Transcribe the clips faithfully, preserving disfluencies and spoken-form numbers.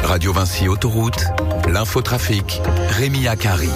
Radio Vinci Autoroute, l'infotrafic, Rémi Akari.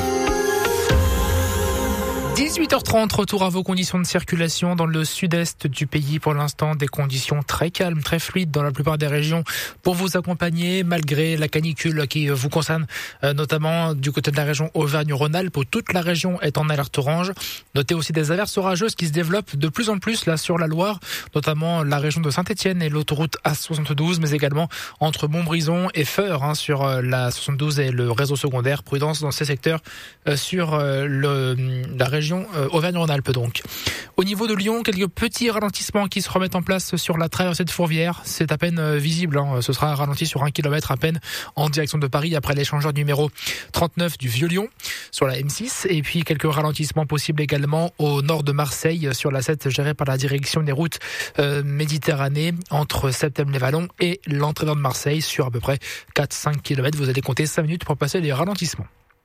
dix-huit heures trente, retour à vos conditions de circulation dans le sud-est du pays. Pour l'instant, des conditions très calmes, très fluides dans la plupart des régions pour vous accompagner malgré la canicule qui vous concerne, notamment du côté de la région Auvergne-Rhône-Alpes où toute la région est en alerte orange. Notez aussi des averses orageuses qui se développent de plus en plus là sur la Loire, notamment la région de Saint-Étienne et l'autoroute A soixante-douze, mais également entre Montbrison et Feurs hein, sur la soixante-douze et le réseau secondaire. Prudence dans ces secteurs euh, sur euh, le, la région Euh, Auvergne-Rhône-Alpes donc. Au niveau de Lyon, quelques petits ralentissements qui se remettent en place sur la traversée de Fourvière. C'est à peine euh, visible, hein. Ce sera ralenti sur un kilomètre à peine en direction de Paris après l'échangeur numéro trente-neuf du Vieux-Lyon sur la M six. Et puis quelques ralentissements possibles également au nord de Marseille sur la sept gérée par la direction des routes euh, Méditerranée entre Septem-les-Vallons et l'entrée nord de Marseille sur à peu près quatre à cinq kilomètres. Vous allez compter cinq minutes pour passer les ralentissements.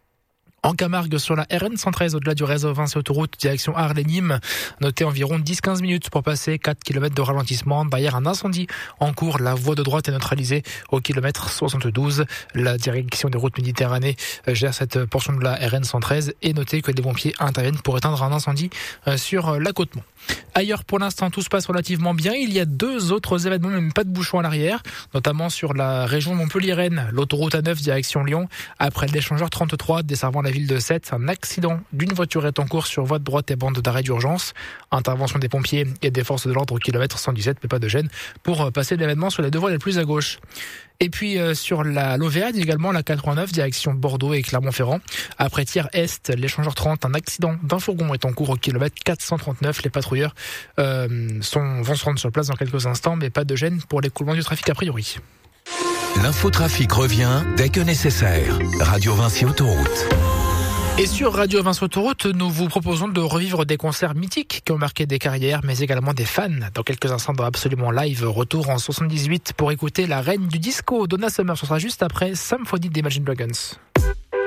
En Camargue, sur la R N cent treize, au-delà du réseau Vinci Autoroute, direction Arles-les-Nîmes, notez environ dix à quinze minutes pour passer quatre kilomètres de ralentissement. Derrière un incendie en cours, la voie de droite est neutralisée au kilomètre soixante-douze. La direction des routes Méditerranée gère cette portion de la R N cent treize et notez que des pompiers interviennent pour éteindre un incendie sur l'accotement. Ailleurs, pour l'instant, tout se passe relativement bien. Il y a deux autres événements, même pas de bouchons à l'arrière, notamment sur la région Montpellier-Rennes, l'autoroute A neuf direction Lyon. Après l'échangeur trente-trois desservant la ville de Sète, un accident d'une voiture est en cours sur voie de droite et bande d'arrêt d'urgence. Intervention des pompiers et des forces de l'ordre au kilomètre cent dix-sept, mais pas de gêne pour passer l'événement sur les deux voies les plus à gauche. Et puis euh, sur la l'Auvergne également, la quatre-vingt-neuf direction Bordeaux et Clermont-Ferrand. Après Thiers-Est, l'échangeur trente, un accident d'un fourgon est en cours au kilomètre quatre cent trente-neuf. Les patrouilleurs euh, sont, vont se rendre sur place dans quelques instants, mais pas de gêne pour l'écoulement du trafic a priori. L'infotrafic revient dès que nécessaire. Radio Vinci Autoroute. Et sur Radio Vinci Autoroute, nous vous proposons de revivre des concerts mythiques qui ont marqué des carrières, mais également des fans. Dans quelques instants, dans Absolument Live, retour en soixante-dix-huit pour écouter la reine du disco, Donna Summer. Ce sera juste après Symphony d'Imagine Dragons.